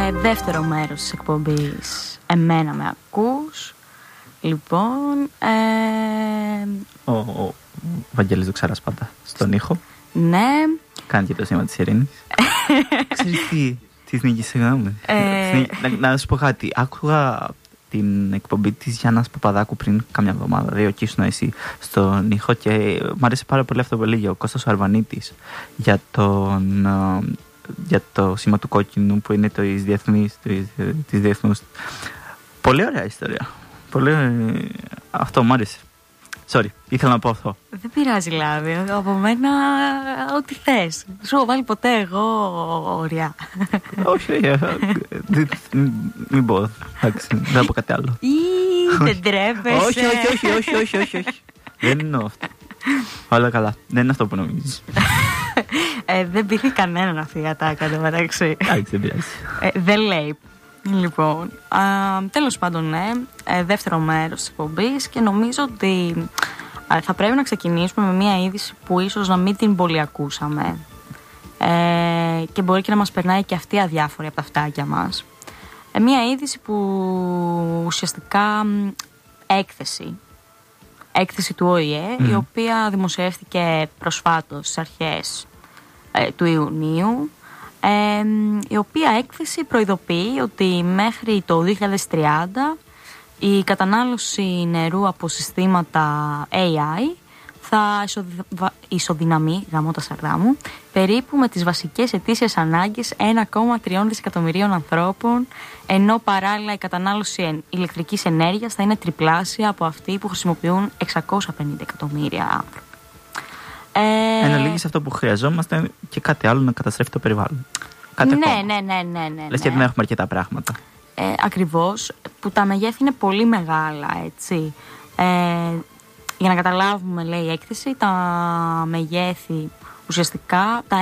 Δεύτερο μέρος της εκπομπής «Εμένα με ακούς». Λοιπόν, ο Βαγγέλης Δοξαράς πάντα στον ήχο. Ναι. Κάνει και το σήμα της ειρήνης. Ξέρεις τι, της Νίκης, συγγνώμη. Να σου πω κάτι. Άκουγα την εκπομπή της Γιάννας Παπαδάκου πριν κάμια εβδομάδα, δύο και ήσουν εσύ στον ήχο, και μου αρέσει πάρα πολύ αυτό που έλεγε ο Κώστας ο Αρβανίτης για το σήμα του κόκκινου που είναι της διεθνούς. Πολύ ωραία ιστορία. Αυτό μου άρεσε. Sorry, ήθελα να πω αυτό. Δεν πειράζει, Λάβη. Από μένα ό,τι θες. Σου έχω βάλει ποτέ εγώ ωριά. Όχι, μην πω. Εντάξει, δεν θα πω κάτι άλλο. Δεν τρέπεσαι. Όχι. Δεν είναι αυτό. Όλα καλά. Δεν είναι αυτό που νομίζεις. Δεν πήρε κανέναν αυτή η ατάκα εδώ μεταξύ. Εντάξει, δεν πειράζει. Δεν λέει. Λοιπόν, τέλος πάντων, ναι, δεύτερο μέρος της εκπομπής, και νομίζω ότι θα πρέπει να ξεκινήσουμε με μια είδηση που ίσως να μην την πολύ ακούσαμε, και μπορεί και να μας περνάει και αυτή αδιάφορη από τα αυτάκια μας. Μια είδηση που ουσιαστικά έκθεση του ΟΗΕ, η οποία δημοσιεύτηκε προσφάτως στις αρχές του Ιουνίου, η οποία έκθεση προειδοποιεί ότι μέχρι το 2030 η κατανάλωση νερού από συστήματα AI θα ισοδυναμεί, γαμώ τα σαρδά μου, περίπου με τις βασικές ετήσιες ανάγκες 1,3 δισεκατομμυρίων ανθρώπων, ενώ παράλληλα η κατανάλωση ηλεκτρικής ενέργειας θα είναι τριπλάσια από αυτή που χρησιμοποιούν 650 εκατομμύρια άνθρωποι. Εν ολίγη σε αυτό που χρειαζόμαστε και κάτι άλλο να καταστρέφει το περιβάλλον. Ναι. Λες και δεν έχουμε αρκετά πράγματα. Ακριβώς, που τα μεγέθη είναι πολύ μεγάλα, έτσι. Για να καταλάβουμε, λέει η έκθεση, τα μεγέθη ουσιαστικά τα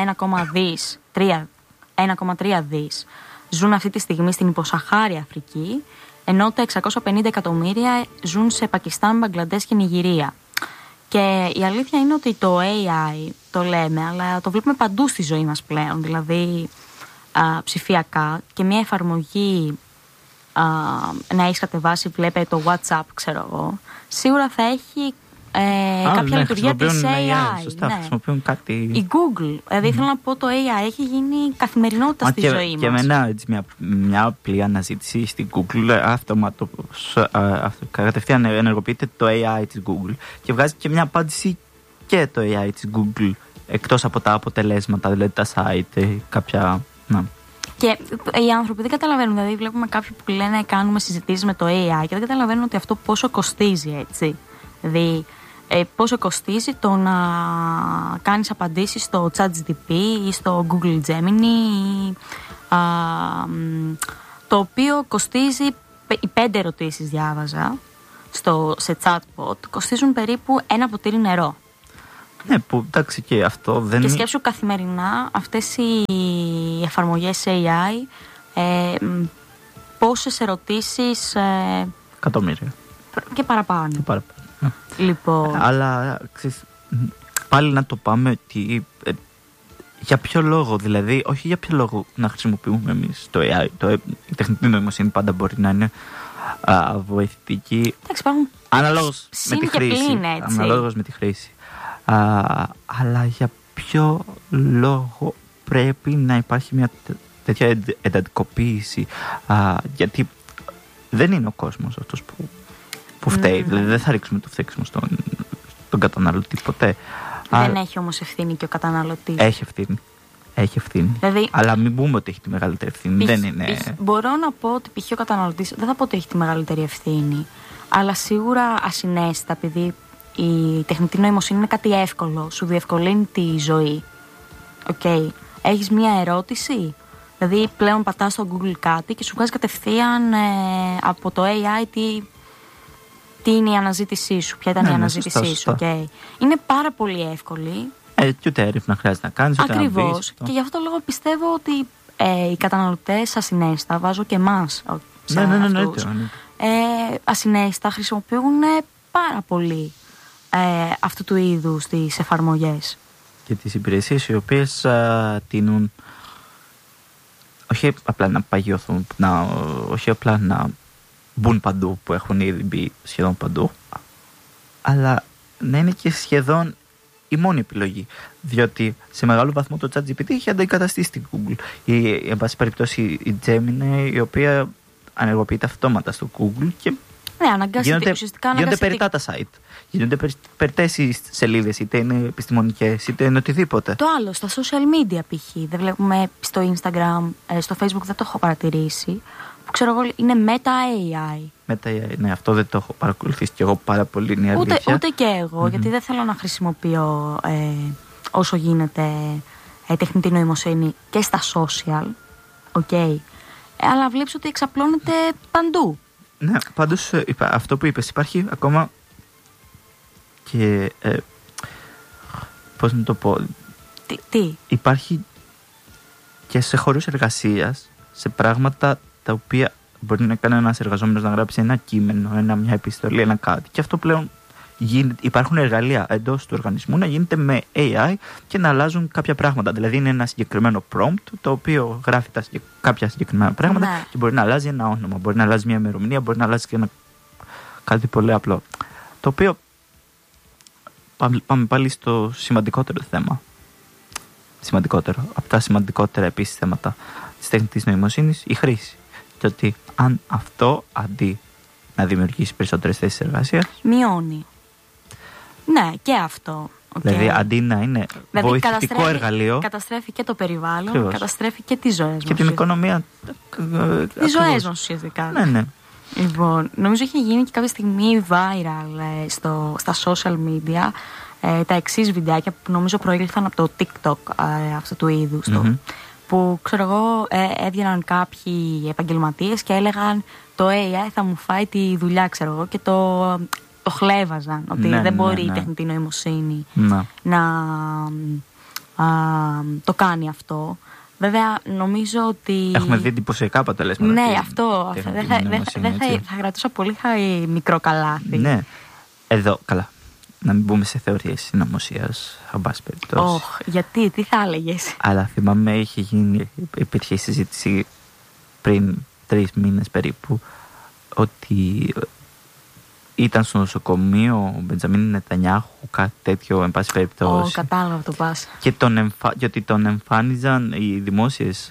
1,3 δις ζουν αυτή τη στιγμή στην υποσαχάρια Αφρική, ενώ τα 650 εκατομμύρια ζουν σε Πακιστάν, Μπαγκλαντές και Νιγηρία. Και η αλήθεια είναι ότι το AI το λέμε, αλλά το βλέπουμε παντού στη ζωή μας πλέον, δηλαδή ψηφιακά, και μια εφαρμογή να έχεις κατεβάσει, βλέπετε το WhatsApp, ξέρω εγώ, σίγουρα θα έχει κάποια λειτουργία της AI. Σωστά, χρησιμοποιούν κάτι. Η Google, δηλαδή θέλω να πω, το AI έχει γίνει καθημερινότητα στη ζωή μας. Και εμένα έτσι, μια απλή αναζήτηση στην Google κατευθείαν ενεργοποιείται το AI της Google και βγάζει και μια απάντηση και το AI της Google, εκτός από τα αποτελέσματα, δηλαδή τα site, κάποια. Να. Και οι άνθρωποι δεν καταλαβαίνουν, δηλαδή βλέπουμε κάποιοι που λένε κάνουμε συζητήσεις με το AI και δεν καταλαβαίνουν ότι αυτό πόσο κοστίζει, έτσι. Δηλαδή πόσο κοστίζει το να κάνεις απαντήσεις στο ChatGPT ή στο Google Gemini, το οποίο κοστίζει, οι 5 ερωτήσεις διάβαζα σε chatbot, κοστίζουν περίπου ένα ποτήρι νερό. Ναι, που εντάξει και αυτό δεν. Και σκέψου καθημερινά αυτές οι εφαρμογές AI, πόσες ερωτήσεις. Εκατομμύρια. Και παραπάνω. Λοιπόν. Αλλά ξέρεις, πάλι να το πάμε ότι για ποιο λόγο, δηλαδή, όχι για ποιο λόγο να χρησιμοποιούμε εμείς το AI. Η τεχνητή νοημοσύνη πάντα μπορεί να είναι βοηθητική. Εντάξει, υπάρχουν αναλόγως με τη χρήση. Αναλόγως με τη χρήση. Αλλά για ποιο λόγο πρέπει να υπάρχει μια τέτοια εντατικοποίηση, γιατί δεν είναι ο κόσμος αυτός που φταίει, δηλαδή δεν θα ρίξουμε το φταίξιμο στον καταναλωτή ποτέ. Δεν έχει όμως ευθύνη και ο καταναλωτής. Έχει ευθύνη. Δηλαδή, αλλά μην πούμε ότι έχει τη μεγαλύτερη ευθύνη. Δεν είναι. Μπορώ να πω ότι π.χ. ο καταναλωτής δεν θα πω ότι έχει τη μεγαλύτερη ευθύνη, αλλά σίγουρα ασυναίσθητα, επειδή η τεχνητή νοημοσύνη είναι κάτι εύκολο, σου διευκολύνει τη ζωή. Έχεις μία ερώτηση, δηλαδή πλέον πατάς στο Google κάτι και σου βγάζει κατευθείαν από το AI τι είναι η αναζήτησή σου, ποια ήταν η αναζήτησή σου. Είναι πάρα πολύ εύκολη. Και ούτε έρευνα χρειάζεται να κάνεις. Ακριβώς. Και γι' αυτό το λόγο πιστεύω ότι οι καταναλωτές ασυναίσθητα, βάζω και εμάς ασυναίσθητα, χρησιμοποιούν πάρα πολύ αυτού του είδους τις εφαρμογές. Και τις υπηρεσίες οι οποίες τείνουν, όχι όχι απλά να παγιωθούν, όχι απλά να μπουν παντού που έχουν ήδη μπει σχεδόν παντού, αλλά να είναι και σχεδόν η μόνη επιλογή. Διότι σε μεγάλο βαθμό το ChatGPT έχει αντικαταστήσει την Google. Εν πάση περιπτώσει η Gemini, η οποία ανεργοποιείται αυτόματα στο Google και γίνονται περιττά τα site. Γίνονται περιττές οι σελίδες, είτε είναι επιστημονικές, είτε είναι οτιδήποτε. Το άλλο, στα social media π.χ. Δεν βλέπουμε στο Instagram, στο Facebook δεν το έχω παρατηρήσει. Που ξέρω εγώ είναι Meta AI. Meta AI, ναι, αυτό δεν το έχω παρακολουθήσει κι εγώ πάρα πολύ. Είναι ούτε και εγώ, γιατί δεν θέλω να χρησιμοποιώ όσο γίνεται τεχνητή νοημοσύνη και στα social. Okay. Αλλά βλέπεις ότι εξαπλώνεται παντού. Ναι, πάντως αυτό που είπες, υπάρχει ακόμα και πώς να το πω, τι? Υπάρχει και σε χώρους εργασίας, σε πράγματα τα οποία μπορεί να κάνει ένας εργαζόμενος να γράψει ένα κείμενο, μια επιστολή, ένα κάτι, και αυτό πλέον υπάρχουν εργαλεία εντός του οργανισμού να γίνεται με AI και να αλλάζουν κάποια πράγματα. Δηλαδή είναι ένα συγκεκριμένο prompt το οποίο γράφει κάποια συγκεκριμένα πράγματα, ναι, και μπορεί να αλλάζει ένα όνομα, μπορεί να αλλάζει μια ημερομηνία, μπορεί να αλλάζει και κάτι πολύ απλό. Το οποίο πάμε πάλι στο σημαντικότερο θέμα. Από τα σημαντικότερα επίσης θέματα της τεχνητής νοημοσύνης, η χρήση. Και ότι αν αυτό αντί να δημιουργήσει περισσότερες θέσεις εργασίας, μειώνει. Ναι, και αυτό. Okay. Δηλαδή αντί να είναι βοηθητικό εργαλείο, καταστρέφει και το περιβάλλον, ακριβώς, καταστρέφει και τις ζωές μας. Και την οικονομία. Τις ζωές μας ουσιαστικά. Ναι, ναι. Λοιπόν, νομίζω είχε γίνει και κάποια στιγμή viral στα social media τα εξής βιντεάκια που νομίζω προήλθαν από το TikTok αυτού του είδους. Που ξέρω εγώ έβγαιναν κάποιοι επαγγελματίες και έλεγαν το AI θα μου φάει τη δουλειά, ξέρω εγώ, και το χλέβαζαν ότι δεν μπορεί η τεχνητή νοημοσύνη να το κάνει αυτό. Βέβαια νομίζω ότι έχουμε δει εντυπωσιακά αποτελέσματα. Ναι, αυτό θα κρατούσα πολύ μικρό καλάθι. Ναι, εδώ καλά, να μην μπούμε σε θεωρίες συνωμοσίας, εν πάση περιπτώσει. Γιατί, τι θα έλεγες? Αλλά θυμάμαι υπήρχε συζήτηση πριν 3 μήνες περίπου ότι ήταν στο νοσοκομείο ο Μπεντζαμίν Νετανιάχου, κάτι τέτοιο, εν πάση περιπτώσει. Κατάλαβα το πας. Και ότι τον εμφάνιζαν οι δημόσιες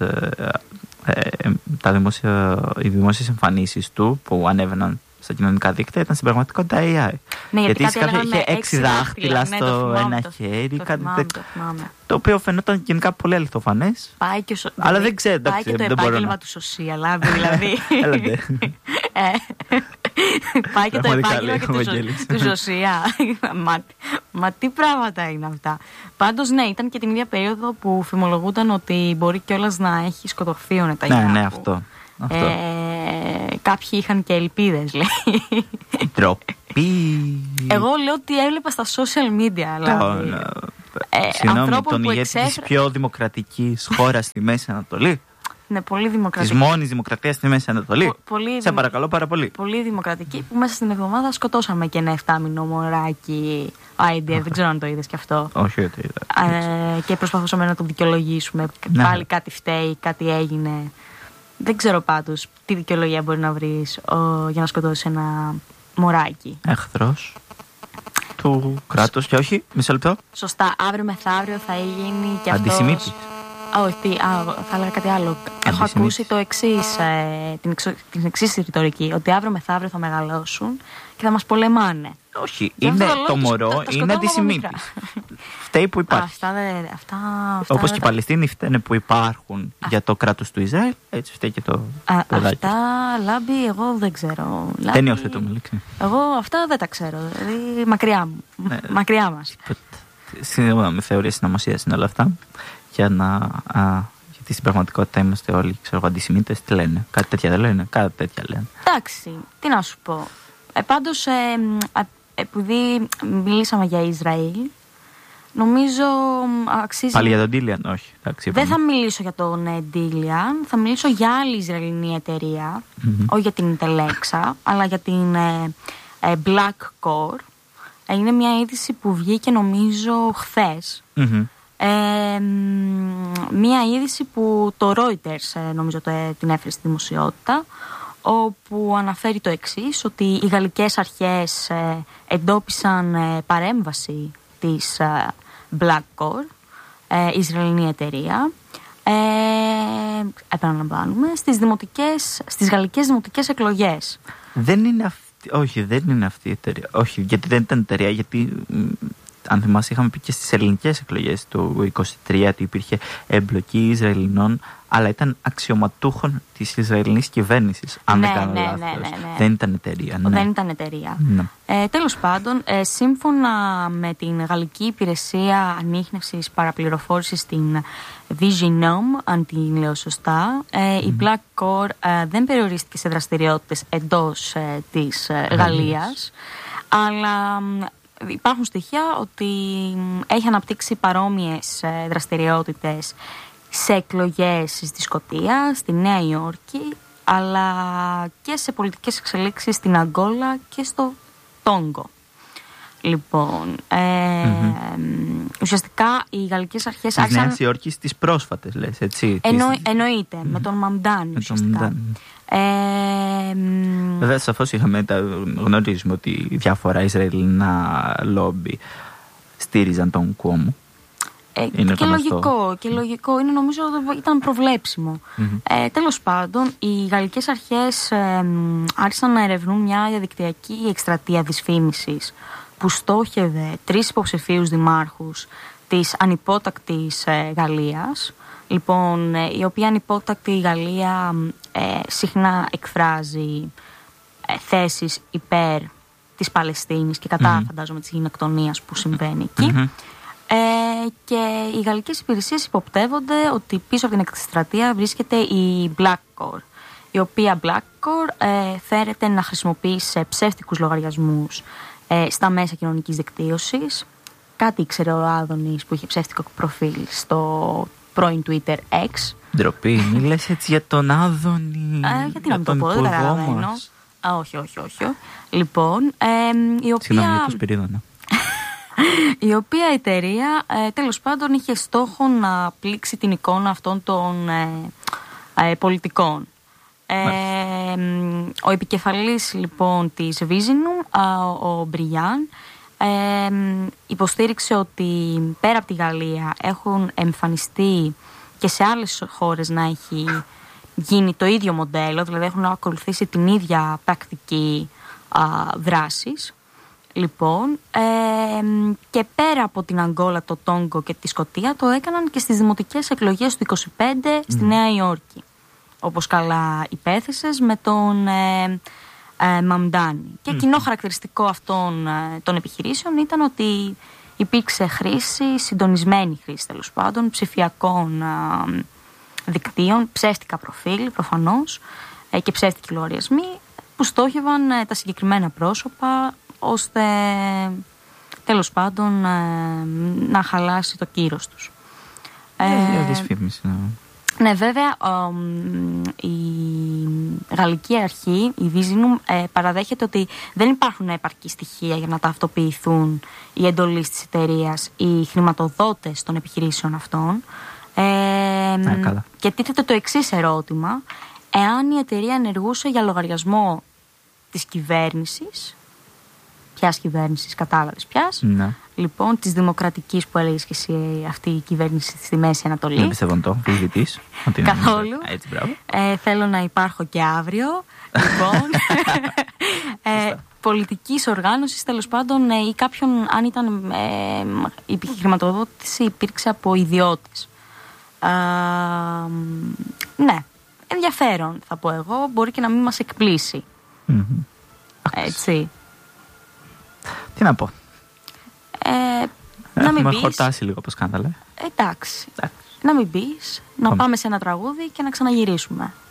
εμφανίσεις του που ανέβαιναν στα κοινωνικά δίκτυα, ήταν στην πραγματικότητα AI. Ναι, γιατί είχε 6 δάχτυλα στο ένα χέρι. Το οποίο φαινόταν γενικά πολύ αληθοφανές. Αλλά δεν ξέρω. Πάει και το επάγγελμα του social, δηλαδή. Πάει και το επάγγελμα του Ζωσία. Μα τι πράγματα είναι αυτά. Πάντως ναι, ήταν και την ίδια περίοδο που φημολογούνταν ότι μπορεί κιόλας να έχει σκοτωθεί ο Νετανιάχου. Ναι, αυτό. Κάποιοι είχαν και ελπίδες, λέει. Ντροπή. Εγώ λέω ότι έβλεπα στα social media. Συγγνώμη, τον ηγέτη της πιο δημοκρατικής χώρας στη Μέση Ανατολή. Ναι, πολύ δημοκρατική. Της μόνης δημοκρατίας στη Μέση Ανατολή. Σε παρακαλώ πάρα πολύ. Πολύ δημοκρατική, που μέσα στην εβδομάδα σκοτώσαμε και ένα 7μηνο μωράκι. Δεν ξέρω αν το είδες κι αυτό. Όχι, το είδα. Και προσπαθούσαμε να το δικαιολογήσουμε. Πάλι κάτι φταίει, κάτι έγινε. Δεν ξέρω πάντως τι δικαιολογία μπορεί να βρεις για να σκοτώσεις ένα μωράκι. Εχθρός του κράτους και όχι, μισό λεπτό. Σωστά, αύριο μεθαύριο θα γίνει και αυτό. Αντισημίτης. Όχι, θα έλεγα κάτι άλλο. Έχω ακούσει την εξής ρητορική, ότι αύριο μεθαύριο θα μεγαλώσουν και θα μας πολεμάνε. Όχι, είναι το μωρό, είναι αντισημίτης. Φταίει που υπάρχει. Όπως και οι Παλαιστίνοι φταίνε που υπάρχουν για το κράτος του Ισραήλ, έτσι φταίει και το παιδάκι. Αυτά, Λάμπη, εγώ δεν ξέρω. Δεν νιώσε το μελίξι. Εγώ αυτά δεν τα ξέρω, δηλαδή μακριά μου, μακριά μας. Συγγνώμη, θεωρίες συνωμοσίας είναι όλα αυτά. Γιατί στην πραγματικότητα είμαστε όλοι, ξέρω, αντισημίτες. Τι λένε, κάτι τέτοια δεν λένε, κάτι τέτοια λένε. Εντάξει, τι να σου πω. Πάντως, επειδή μιλήσαμε για Ισραήλ, νομίζω αξίζει. Πάλι για τον Ντίλιαν, όχι. Εντάξει, δεν θα μιλήσω για τον Ντίλιαν, θα μιλήσω για άλλη Ισραηλινή εταιρεία, όχι για την Τελέξα, αλλά για την Black Core. Είναι μια είδηση που βγήκε νομίζω χθες. Μία είδηση που το Reuters νομίζω την έφερε στη δημοσιότητα, όπου αναφέρει το εξής, ότι οι γαλλικές αρχές εντόπισαν παρέμβαση της Blackcore, Ισραηλινή εταιρεία, επαναλαμβάνουμε, στις γαλλικές δημοτικές εκλογές. Δεν είναι αυτή η εταιρεία. Όχι, γιατί δεν ήταν εταιρεία, γιατί αν θυμάσαι είχαμε πει και στις ελληνικές εκλογές του 2023 ότι υπήρχε εμπλοκή Ισραηλινών, αλλά ήταν αξιωματούχων της Ισραηλινής κυβέρνησης, αν δεν κάνω λάθος. Ναι. Δεν ήταν εταιρεία. Ναι. Δεν ήταν εταιρεία. Ναι. Τέλος πάντων, σύμφωνα με την Γαλλική Υπηρεσία Ανίχνευσης Παραπληροφόρησης, την Viginum, αν την λέω σωστά, η Black Core δεν περιορίστηκε σε δραστηριότητες εντός της Γαλλίας, αλλά υπάρχουν στοιχεία ότι έχει αναπτύξει παρόμοιες δραστηριότητες σε εκλογές στη Σκωτία, στη Νέα Υόρκη, αλλά και σε πολιτικές εξελίξεις στην Αγκόλα και στο Τόγκο. Λοιπόν, ουσιαστικά οι γαλλικές αρχές άρχισαν... Της Νέας Υόρκης τις πρόσφατες, λες, έτσι. Εννοείται, με τον Μαμντάνι ουσιαστικά. Βέβαια, σαφώς γνωρίζουμε ότι διάφορα Ισραηλινά λόμπι στήριζαν τον Κουόμο. Και λογικό είναι, νομίζω ήταν προβλέψιμο. Τέλος πάντων, οι γαλλικές αρχές άρχισαν να ερευνούν μια διαδικτυακή εκστρατεία δυσφήμισης που στόχευε 3 υποψηφίους δημάρχους της ανυπότακτης Γαλλίας. Λοιπόν, η οποία ανυπότακτη Γαλλία συχνά εκφράζει θέσεις υπέρ της Παλαιστίνης και κατά, φαντάζομαι, της γυνακτονίας που συμβαίνει εκεί. Και οι γαλλικές υπηρεσίες υποπτεύονται ότι πίσω από την εκστρατεία βρίσκεται η Blackcore, η οποία Blackcore φέρεται να χρησιμοποιεί σε ψεύτικους λογαριασμούς στα μέσα κοινωνικής δικτύωσης. Κάτι ήξερε ο Άδωνης που είχε ψεύτικο προφίλ στο πρώην Twitter X. Ντροπή, μη λες έτσι για τον Άδωνη. Γιατί να μην το πω, δεν καταλαβαίνω. Όχι. Λοιπόν, η οποία... Συγγνώμη για το Σπυρίδωνα. Η οποία εταιρεία τέλος πάντων είχε στόχο να πλήξει την εικόνα αυτών των πολιτικών. Ο επικεφαλής λοιπόν της Viginum, ο Μπριάν, υποστήριξε ότι πέρα από τη Γαλλία έχουν εμφανιστεί και σε άλλες χώρες να έχει γίνει το ίδιο μοντέλο, δηλαδή έχουν ακολουθήσει την ίδια πρακτική δράσης. Λοιπόν, και πέρα από την Αγκόλα, το Τόγκο και τη Σκωτία, το έκαναν και στις δημοτικές εκλογές του 25 στη Νέα Υόρκη, όπως καλά υπέθεσες, με τον Μαμντάνι. Και κοινό χαρακτηριστικό αυτών των επιχειρήσεων ήταν ότι υπήρξε συντονισμένη χρήση τέλος πάντων, ψηφιακών δικτύων, ψεύτικα προφίλ προφανώς και ψεύτικοι λογαριασμοί που στόχευαν τα συγκεκριμένα πρόσωπα, ώστε τέλος πάντων να χαλάσει το κύρος τους. Δυσφήμιση. Ναι, βέβαια, η γαλλική αρχή, η Viginum, παραδέχεται ότι δεν υπάρχουν επαρκή στοιχεία για να ταυτοποιηθούν οι εντολείς της εταιρείας, οι χρηματοδότες των επιχειρήσεων αυτών. Και τίθεται το εξής ερώτημα: εάν η εταιρεία ενεργούσε για λογαριασμό της κυβέρνησης, ποιας κυβέρνησης, κατάλαβες ποιας? Ναι. Λοιπόν, της δημοκρατικής που έλεγες και εσύ, αυτή η κυβέρνηση στη Μέση Ανατολή. Δεν πιστεύω το, φυσβητής. Καθόλου. Έτσι, μπράβο. Θέλω να υπάρχω και αύριο. Λοιπόν, πολιτικής οργάνωσης, τέλος πάντων, ή κάποιον, αν ήταν η χρηματοδότηση υπήρξε από ιδιώτες. Ναι, ενδιαφέρον θα πω εγώ, μπορεί και να μην μας εκπλήσει. Έτσι. Τι να πω. Να μην πεις. Έχουμε χορτάσει λίγο από σκάνδαλα. Εντάξει. Να μην πεις, να πάμε σε ένα τραγούδι και να ξαναγυρίσουμε.